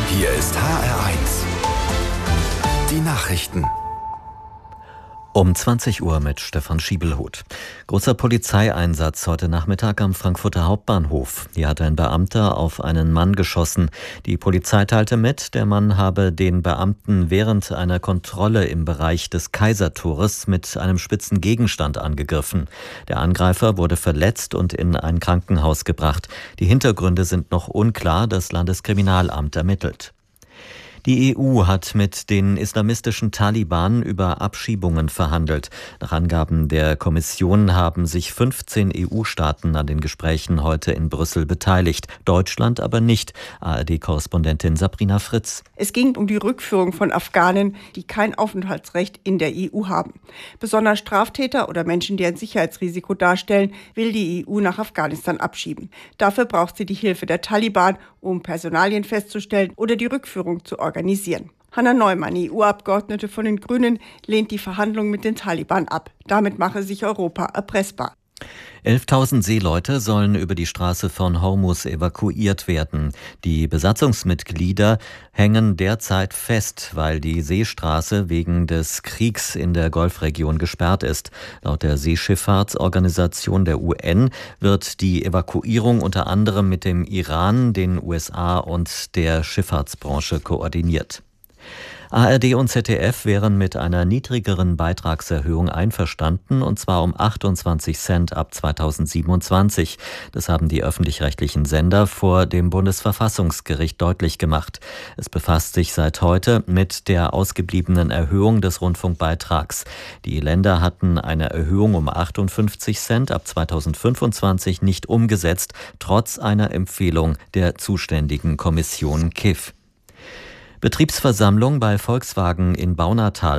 Hier ist HR1. Die Nachrichten. Um 20 Uhr mit Stefan Schiebelhuth. Großer Polizeieinsatz heute Nachmittag am Frankfurter Hauptbahnhof. Hier hat ein Beamter auf einen Mann geschossen. Die Polizei teilte mit, der Mann habe den Beamten während einer Kontrolle im Bereich des Kaisertores mit einem spitzen Gegenstand angegriffen. Der Angreifer wurde verletzt und in ein Krankenhaus gebracht. Die Hintergründe sind noch unklar, das Landeskriminalamt ermittelt. Die EU hat mit den islamistischen Taliban über Abschiebungen verhandelt. Nach Angaben der Kommission haben sich 15 EU-Staaten an den Gesprächen heute in Brüssel beteiligt. Deutschland aber nicht. ARD-Korrespondentin Sabrina Fritz. Es ging um die Rückführung von Afghanen, die kein Aufenthaltsrecht in der EU haben. Besonders Straftäter oder Menschen, die ein Sicherheitsrisiko darstellen, will die EU nach Afghanistan abschieben. Dafür braucht sie die Hilfe der Taliban, um Personalien festzustellen oder die Rückführung zu organisieren. Hanna Neumann, EU-Abgeordnete von den Grünen, lehnt die Verhandlungen mit den Taliban ab. Damit mache sich Europa erpressbar. 11.000 Seeleute sollen über die Straße von Hormuz evakuiert werden. Die Besatzungsmitglieder hängen derzeit fest, weil die Seestraße wegen des Kriegs in der Golfregion gesperrt ist. Laut der Seeschifffahrtsorganisation der UN wird die Evakuierung unter anderem mit dem Iran, den USA und der Schifffahrtsbranche koordiniert. ARD und ZDF wären mit einer niedrigeren Beitragserhöhung einverstanden, und zwar um 28 Cent ab 2027. Das haben die öffentlich-rechtlichen Sender vor dem Bundesverfassungsgericht deutlich gemacht. Es befasst sich seit heute mit der ausgebliebenen Erhöhung des Rundfunkbeitrags. Die Länder hatten eine Erhöhung um 58 Cent ab 2025 nicht umgesetzt, trotz einer Empfehlung der zuständigen Kommission KIF. Betriebsversammlung bei Volkswagen in Baunatal.